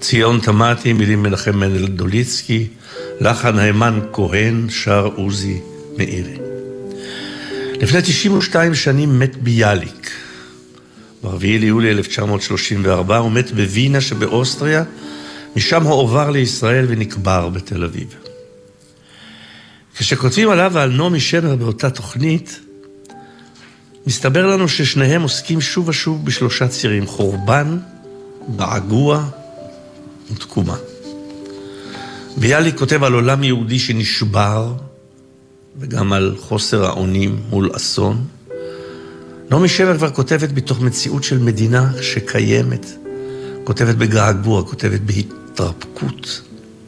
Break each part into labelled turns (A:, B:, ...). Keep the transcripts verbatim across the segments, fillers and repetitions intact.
A: ציון תמתי, מילים מנחם מנדל דוליצקי, לחן היימן כהן, שר עוזי מאירי. לפני תשעים ושתיים שנים מת ביאליק. ברביעי ליולי אלף תשע מאות שלושים וארבע הוא מת בווינה שבאוסטריה, משם הוא עובר לישראל ונקבר בתל אביב. כשכותבים עליו ועל נעמי שמר באותה תוכנית, מסתבר לנו ששניהם עוסקים שוב ושוב בשלושה צירים, חורבן, בעגוע ותקומה. ביאליק כותב על עולם יהודי שנשבר, וגם על חוסר האונים מול אסון. נעמי שמר כבר כותבת בתוך מציאות של מדינה שקיימת, כותבת בגעגוע, כותבת בהתרפקות.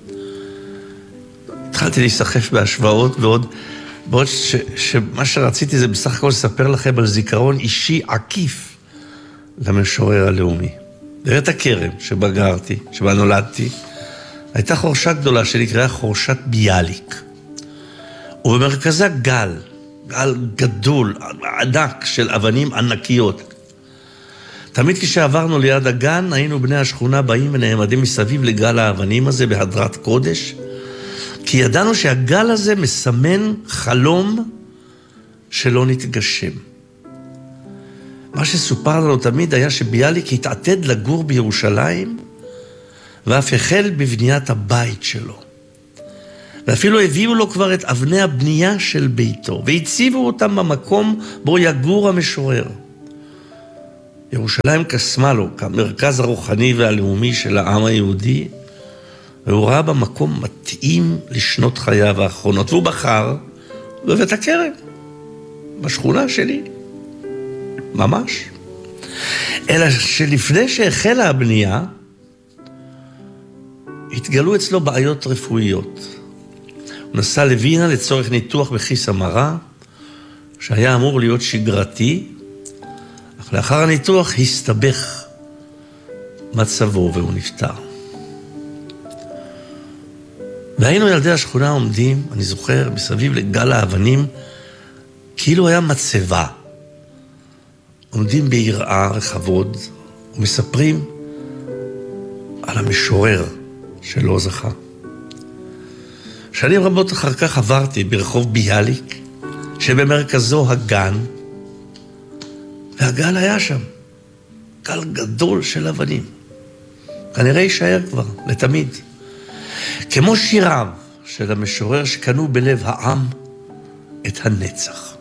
A: התחלתי להיסחף בהשוואות, ועוד בעוד ש, שמה שרציתי זה בסך הכל לספר לכם על זיכרון אישי עקיף למשורר הלאומי. בבית הכרם שבה גרתי, שבה נולדתי, הייתה חורשה גדולה שנקראה חורשת ביאליק. ובמרכזה גל, גל גדול, ענק של אבנים ענקיות. תמיד כשעברנו ליד הגן, היינו בני השכונה באים ונעמדים מסביב לגל האבנים הזה בהדרת קודש, כי ידענו שהגל הזה מסמן חלום שלא נתגשם. מה שסופר לנו תמיד היה שביאליק התעתד לגור בירושלים, ואף החל בבניית הבית שלו. ואפילו הביאו לו כבר את אבני הבנייה של ביתו, והציבו אותם במקום בו יגור המשורר. ירושלים קסמה לו כמרכז הרוחני והלאומי של העם היהודי, והוא ראה במקום מתאים לשנות חייו האחרונות, והוא בחר בבית הכרם, בשכונה שלי, ממש. אלא שלפני שהחלה הבנייה, התגלו אצלו בעיות רפואיות. הוא נסע לווינה לצורך ניתוח בכיס המרה, שהיה אמור להיות שגרתי, אך לאחר הניתוח הסתבך מצבו והוא נפטר. והיינו ילדי השכונה עומדים, אני זוכר, מסביב לגל האבנים, כאילו היה מצבה. עומדים ביראה רחבות ומספרים על המשורר שלא זכה. שנים רבות אחר כך עברתי ברחוב ביאליק, שבמרכזו הגן, והגל היה שם, גל גדול של אבנים. כנראה יישאר כבר, לתמיד. כמו שיריו של המשורר שקנו בלב העם את הנצח.